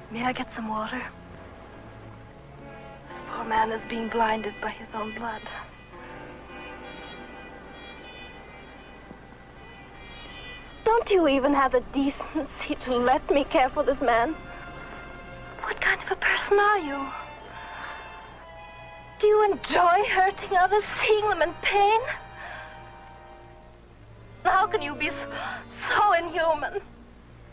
May I get some water? This poor man is being blinded by his own blood. Don't you even have the decency to let me care for this man? What kind of a person are you? Do you enjoy hurting others, seeing them in pain? How can you be so inhuman?